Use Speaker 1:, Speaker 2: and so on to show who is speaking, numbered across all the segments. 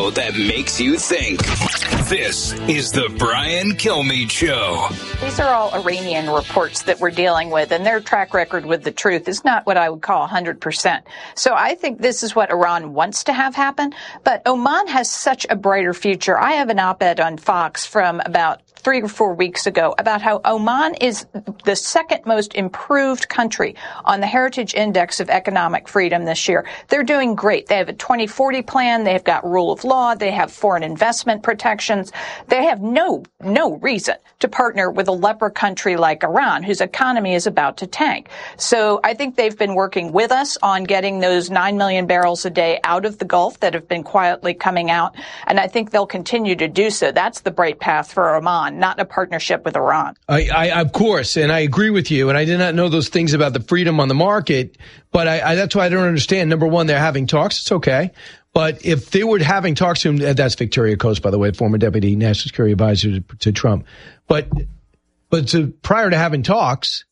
Speaker 1: show that makes you think. This is the Brian Kilmeade Show.
Speaker 2: These are all Iranian reports that we're dealing with, and their track record with the truth is not what I would call 100%. So I think this is what Iran wants to have happen. But Oman has such a brighter future. I have an op-ed on Fox from about 3 or 4 weeks ago about how Oman is the second most improved country on the Heritage Index of Economic Freedom this year. They're doing great. They have a 2040 plan. They've got rule of law. They have foreign investment protections. They have no reason to partner with a leper country like Iran, whose economy is about to tank. So I think they've been working with us on getting those 9 million barrels a day out of the Gulf that have been quietly coming out. And I think they'll continue to do so. That's the bright path for Oman, not a partnership with Iran.
Speaker 3: I of course, and I agree with you. And I did not know those things about the freedom on the market, but that's why I don't understand. Number one, they're having talks. It's okay. But if they were having talks to him, that's Victoria Coast, by the way, former deputy national security advisor to Trump. But prior to having talks,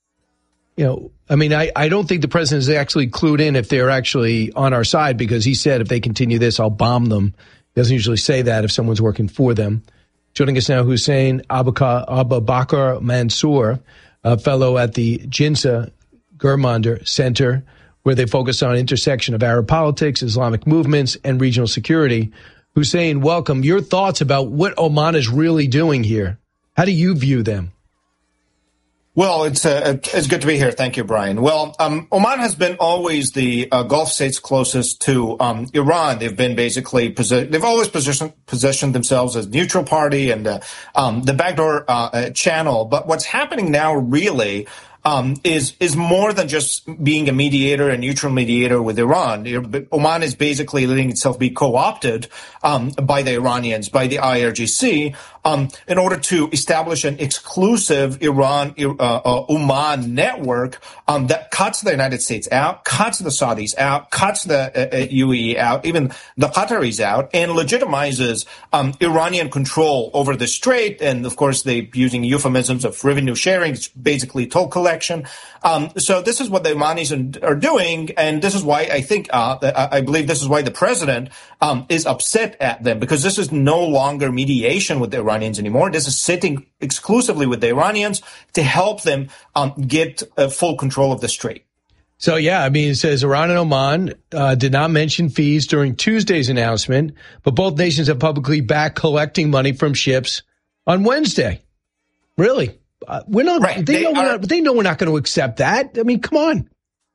Speaker 3: I don't think the president is actually clued in if they're actually on our side, because he said, if they continue this, I'll bomb them. He doesn't usually say that if someone's working for them. Joining us now, Hussein Abubakar Mansour, a fellow at the Jinsa Gurmander Center, where they focus on intersection of Arab politics, Islamic movements, and regional security. Hussein, welcome. Your thoughts about what Oman is really doing here. How do you view them?
Speaker 4: Well, it's good to be here. Thank you, Brian. Well, Oman has been always the Gulf states closest to Iran. They've been basically they've always positioned themselves as neutral party and the backdoor channel. But what's happening now really is more than just being a mediator, a neutral mediator with Iran. Oman is basically letting itself be co-opted by the Iranians, by the IRGC, in order to establish an exclusive Iran-Oman network that cuts the United States out, cuts the Saudis out, cuts the UAE out, even the Qataris out, and legitimizes Iranian control over the strait. And, of course, they're using euphemisms of revenue sharing, it's basically toll collection. So this is what the Iranis are doing, and this is why I think I believe this is why the president is upset at them, because this is no longer mediation with the Iranians anymore. This is sitting exclusively with the Iranians to help them get full control of the strait.
Speaker 3: So, yeah, it says Iran and Oman did not mention fees during Tuesday's announcement, but both nations have publicly backed collecting money from ships on Wednesday. Really? We're not. Right. They know we're not going to accept that. Come on.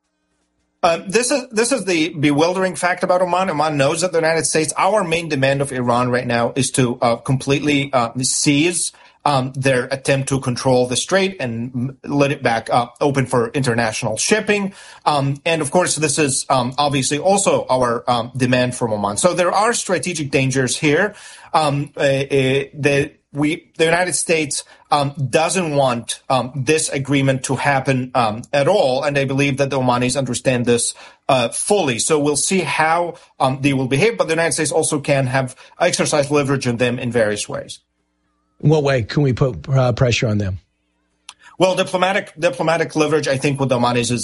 Speaker 4: This is the bewildering fact about Oman. Oman knows that the United States, our main demand of Iran right now is to completely seize their attempt to control the strait and let it back open for international shipping. And of course, this is obviously also our demand from Oman. So there are strategic dangers here. The United States doesn't want this agreement to happen at all, and I believe that the Omanis understand this fully. So we'll see how they will behave, but the United States also can exercise leverage on them in various ways.
Speaker 3: In what way can we put pressure on them?
Speaker 4: Well, diplomatic leverage, I think, with the Omanis